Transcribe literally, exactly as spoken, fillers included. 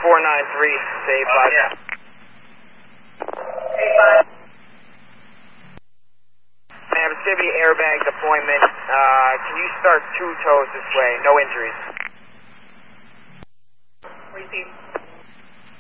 four nine three, say Oh, five. yeah. Hey, five. I have a Civvy airbag deployment. Uh, can you start two toes this way? No injuries. Receive.